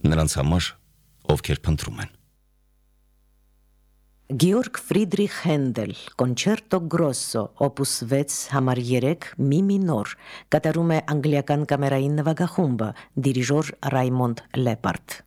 նրանց համար, ովքեր փնտրում են։ Գեորգ Ֆրիդրիխ Հենդել, Կոնչերտո Գրոսո, Օպուս 6, համար 3, մի մինոր, կատարում է անգլիական կամերային նվագախումբը, դիրիժոր Ռայմոնդ Լեպարդ։